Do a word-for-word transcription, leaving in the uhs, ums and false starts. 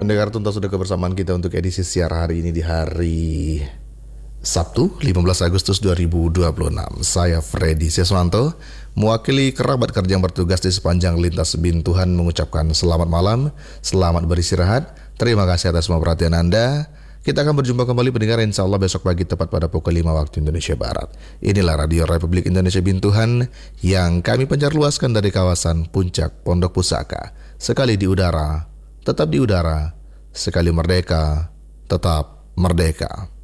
Pendengar tuntas sudah kebersamaan kita untuk edisi siar hari ini di hari Sabtu lima belas Agustus dua ribu dua puluh enam. Saya Freddy Seswanto, mewakili kerabat kerja yang bertugas di sepanjang lintas Bintuhan mengucapkan selamat malam, selamat beristirahat. Terima kasih atas semua perhatian Anda. Kita akan berjumpa kembali pendengar insya Allah besok pagi tepat pada pukul lima waktu Indonesia Barat. Inilah Radio Republik Indonesia Bintuhan yang kami pencar luaskan dari kawasan Puncak Pondok Pusaka. Sekali di udara, tetap di udara, sekali merdeka, tetap merdeka.